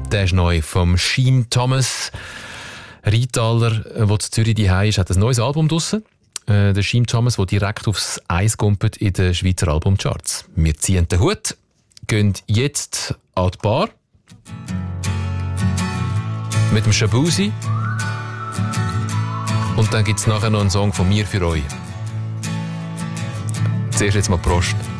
Der ist neu vom Schiim Thomas. Rheintaler, der in Zürich daheim ist, hat ein neues Album draussen. Der Schiim Thomas, der direkt aufs Eis kumpelt in den Schweizer Albumcharts. Wir ziehen den Hut, gehen jetzt an die Bar mit dem Shabuzi und dann gibt es nachher noch einen Song von mir für euch. Zuerst jetzt mal Prost.